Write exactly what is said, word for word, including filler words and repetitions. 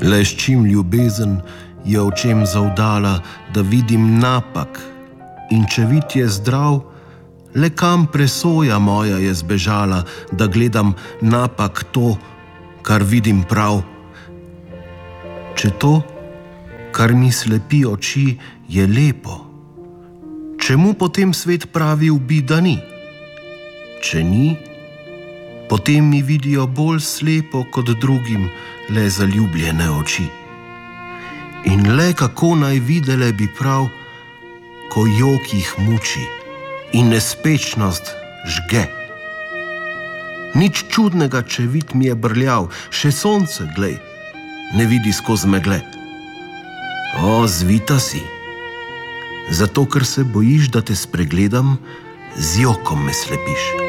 Le s čim ljubezen je očem zavdala, da vidim napak, in če vid je zdrav, le kam presoja moja je zbežala, da gledam napak to, kar vidim prav. Če to, kar mi slepi oči, je lepo, čemu potem svet pravi ubi, da ni? Če ni, potem mi vidijo bolj slepo kot drugim le zaljubljene oči. In le kako naj videle bi prav, ko jok jih muči in nespečnost žge. Nič čudnega, če vid mi je brljav, še sonce, glej, ne vidi skozi megle. O, zvita si, zato ker se bojiš, da te spregledam, z jokom me slepiš.